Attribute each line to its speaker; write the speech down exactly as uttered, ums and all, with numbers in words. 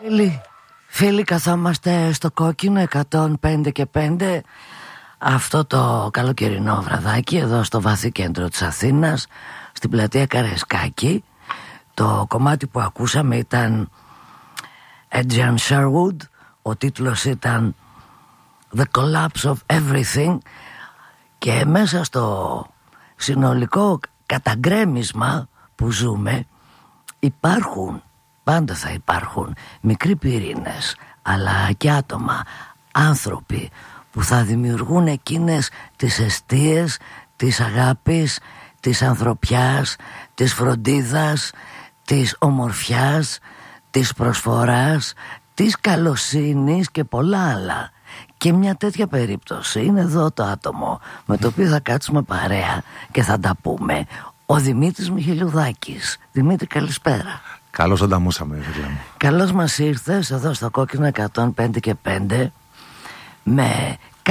Speaker 1: Φίλοι, φίλοι, καθόμαστε στο κόκκινο εκατόν πέντε και πέντε αυτό το καλοκαιρινό βραδάκι εδώ στο βαθύ κέντρο της Αθήνας, στην πλατεία Καρεσκάκη. Το κομμάτι που ακούσαμε ήταν Adrian Sherwood. Ο τίτλος ήταν The Collapse of Everything. Και μέσα στο συνολικό καταγκρέμισμα που ζούμε υπάρχουν, πάντα θα υπάρχουν μικροί πυρήνες, αλλά και άτομα, άνθρωποι που θα δημιουργούν εκείνες τις εστίες της αγάπης, της ανθρωπιάς, της φροντίδας, της ομορφιάς, της προσφοράς, της καλοσύνης και πολλά άλλα. Και μια τέτοια περίπτωση είναι εδώ το άτομο με το οποίο θα κάτσουμε παρέα και θα τα πούμε. Ο Δημήτρης Μιχελιουδάκης. Δημήτρη, καλησπέρα.
Speaker 2: Καλώς ανταμούσαμε, φίλε μου.
Speaker 1: Καλώς μας ήρθες εδώ στο κόκκινο εκατόν πέντε και πέντε με